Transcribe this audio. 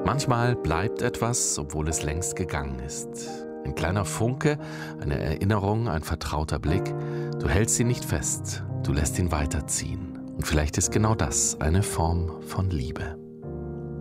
Manchmal bleibt etwas, obwohl es längst gegangen ist. Ein kleiner Funke, eine Erinnerung, ein vertrauter Blick. Du hältst ihn nicht fest, du lässt ihn weiterziehen. Und vielleicht ist genau das eine Form von Liebe.